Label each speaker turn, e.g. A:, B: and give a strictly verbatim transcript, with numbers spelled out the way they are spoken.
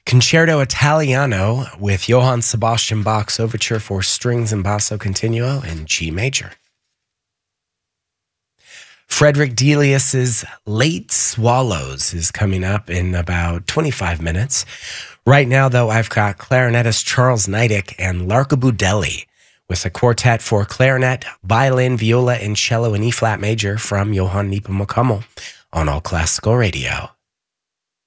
A: Concerto Italiano with Johann Sebastian Bach's Overture for Strings and Basso Continuo in G major. Frederick Delius's Late Swallows is coming up in about twenty-five minutes. Right now, though, I've got clarinetist Charles Neidick and Larka Budelli with a quartet for clarinet, violin, viola, and cello in E-flat major from Johann Nepomuk Hummel on All Classical Radio.